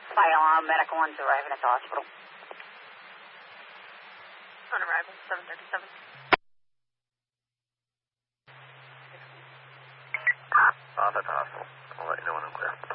Fire alarm, medical one's arriving at the hospital. On arrival, 737. Bob at the hospital. I'll let you know when I'm clear.